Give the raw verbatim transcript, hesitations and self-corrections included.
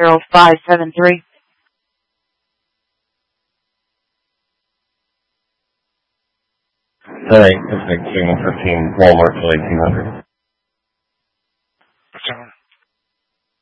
zero five seven three. Alright, Pacific Signal fifteen, Walmart till eighteen hundred.